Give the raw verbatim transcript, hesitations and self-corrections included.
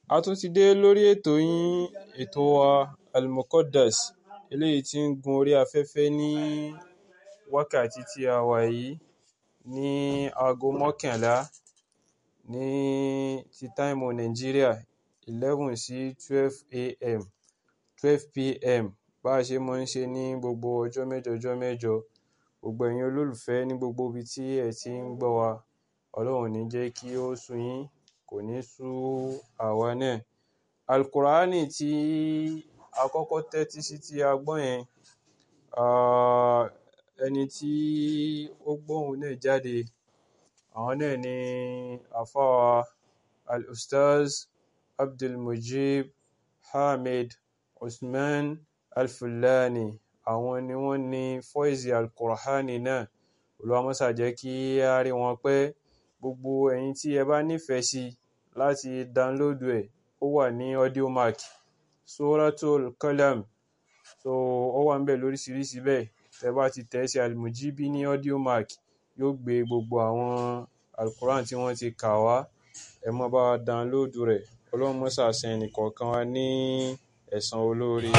A tún ti dé lórí ètò yín, ètò wa Al-Muqaddas, eléyìí tí ń gun orí afẹ́fẹ́ ní wákàtí tí a wà yìí ní aago mọ́kànlá ní ti táìmù Nàìjíríà, eleven sí twelve a m twelve p m bá ṣe mọ́ ń ṣe ní gbogbo ọjọ́ mẹ́jọ ọjọ́ mẹ́jọ. Gbogbo ẹ̀yin olólùfẹ́ ní gbogbo ibi tí ẹ ti ń gbọ́ wa, Ọlọ́run ní jẹ́ kí ó sú yín, kò ní sú àwa náà. Al-Qur'ani tí a kọ́kọ́ tẹ́tí sí tí a gbọ́ yẹn, ah, ẹni tí ó gbóhùn náà jáde, àwọn náà ni àfáà Al-Ustaz Abdulmujib Hamid Usman Al-Fullani. Àwọn ni wọ́n ní fọ́ìsì Al-Qur'ani náà. Olúwa máa ṣà jẹ́ kí a rí wọn pé gbogbo ẹ̀yin tí ẹ bá nífẹ̀ẹ́ sí láti download ẹ̀, ó wà ní Audiomack, Suratul Qalam. So ó wà ńbẹ̀ lóríṣiríṣi bẹ́ẹ̀. Tẹ́ bá ti tẹ̀ sí Al-Mujibi ní Audiomack, yóò gbé gbogbo àwọn Al-Qur'an tí wọ́n ti kà wá. Ẹ máa bá download rẹ̀. Ọlọ́run máa ṣà san ẹnì kọ̀ọ̀kan wa ní ẹ̀san olóore.